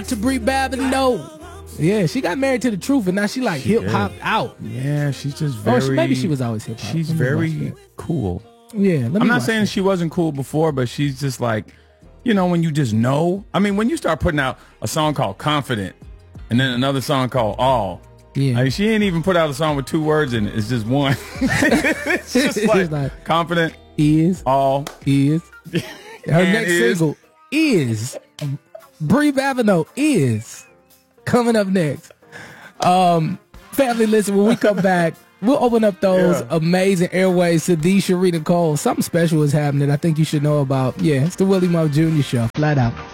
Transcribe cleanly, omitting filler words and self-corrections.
To Brie Babineau. Yeah, she got married to the truth, and now she like hip hop out. Yeah, she's just very. Or maybe she was always hip hop. She's very cool. Yeah, I'm not saying she wasn't cool before, but she's just like, you know, when you just know. I mean, when you start putting out a song called "Confident" and then another song called "All." Yeah, I mean, she ain't even put out a song with 2 words in it. It's just one. It's just like confident is all is. Her next single is Brie Babineau is coming up next. Family, listen, when we come back, we'll open up those amazing airways to the Sharita Cole. Something special is happening I think you should know about. Yeah, it's the Willie Moore Jr. Show. Flat out.